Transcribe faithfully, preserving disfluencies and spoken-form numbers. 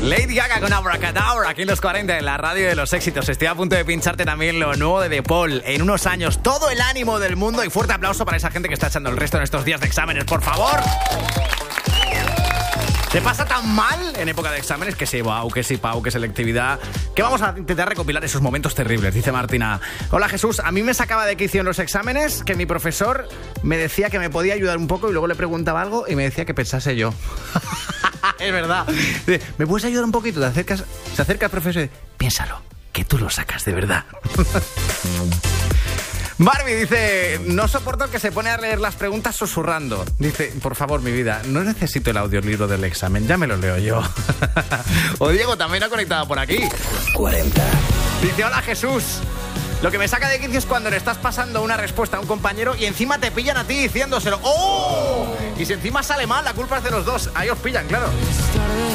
Lady Gaga con Abracadabra aquí en los cuarenta en la radio de los éxitos. Estoy a punto de pincharte también lo nuevo de De Paul. En unos años, todo el ánimo del mundo y fuerte aplauso para esa gente que está echando el resto en estos días de exámenes, por favor. ¿Te pasa tan mal en época de exámenes? Que sí, wow, que sí, Pau, que selectividad. Que vamos a intentar recopilar esos momentos terribles, dice Martina. Hola Jesús, a mí me sacaba de quicio en los exámenes que mi profesor me decía que me podía ayudar un poco y luego le preguntaba algo y me decía que pensase yo. Es verdad. ¿Me puedes ayudar un poquito? Te acercas, se acerca el profesor y dice, piénsalo, que tú lo sacas de verdad. Barbie dice, no soporto el que se pone a leer las preguntas susurrando. Dice, por favor, mi vida, no necesito el audiolibro del examen, ya me lo leo yo. O Diego también ha conectado por aquí. cuarenta. Dice, hola Jesús. Lo que me saca de quicio es cuando le estás pasando una respuesta a un compañero y encima te pillan a ti diciéndoselo. ¡Oh! Y si encima sale mal, la culpa es de los dos. Ahí os pillan, claro.